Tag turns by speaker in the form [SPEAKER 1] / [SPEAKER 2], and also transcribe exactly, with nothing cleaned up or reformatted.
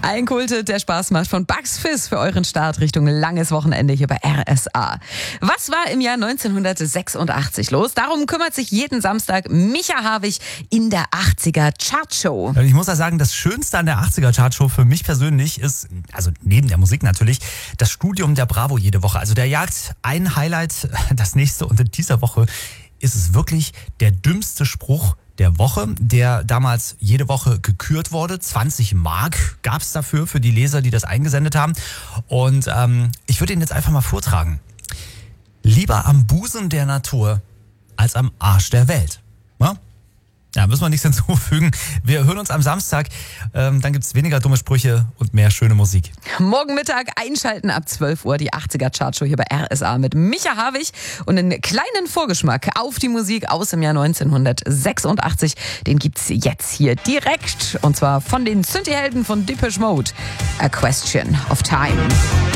[SPEAKER 1] Ein Kulthit, der Spaß macht, von Bugs Fizz für euren Start Richtung langes Wochenende hier bei R S A. Was war im Jahr neunzehnhundertsechsundachtzig los? Darum kümmert sich jeden Samstag Micha Harwig in der achtziger Chartshow.
[SPEAKER 2] Ich muss ja sagen, das Schönste an der achtziger Chartshow für mich persönlich ist, also neben der Musik natürlich, das Studium der Bravo jede Woche. Also der jagt ein Highlight, das nächste, und in dieser Woche ist es wirklich der dümmste Spruch der Woche, der damals jede Woche gekürt wurde. zwanzig Mark gab es dafür, für die Leser, die das eingesendet haben. Und ähm, ich würde ihn jetzt einfach mal vortragen. Lieber am Busen der Natur als am Arsch der Welt. Ja? Ja, müssen wir nichts hinzufügen. Wir hören uns am Samstag. Ähm, dann gibt es weniger dumme Sprüche und mehr schöne Musik.
[SPEAKER 1] Morgen Mittag einschalten ab zwölf Uhr die achtziger Chartshow hier bei R S A mit Micha Harwig. Und einen kleinen Vorgeschmack auf die Musik aus dem Jahr neunzehnhundertsechsundachtzig. Den gibt's jetzt hier direkt. Und zwar von den Synthie-Helden von Depeche Mode. A Question of Time.